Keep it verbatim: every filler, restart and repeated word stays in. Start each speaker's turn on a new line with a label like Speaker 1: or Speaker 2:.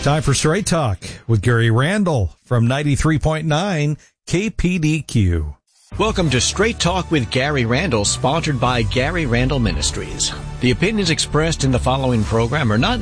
Speaker 1: Time for Straight Talk with Gary Randall from ninety-three point nine K P D Q.
Speaker 2: Welcome to Straight Talk with Gary Randall, sponsored by Gary Randall Ministries. The opinions expressed in the following program are not